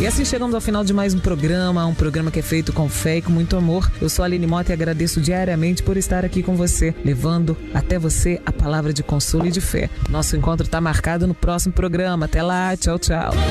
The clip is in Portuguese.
E assim chegamos ao final de mais um programa que é feito com fé e com muito amor. Eu sou a Aline Mota e agradeço diariamente por estar aqui com você, levando até você a palavra de consolo e de fé. Nosso encontro está marcado no próximo programa. Até lá, tchau, tchau.